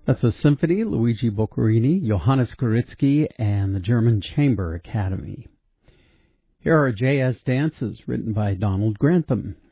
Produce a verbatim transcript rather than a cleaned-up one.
That's the Symphony, Luigi Boccherini, Johannes Koritsky, and the German Chamber Academy. Here are J S Dances, written by Donald Grantham.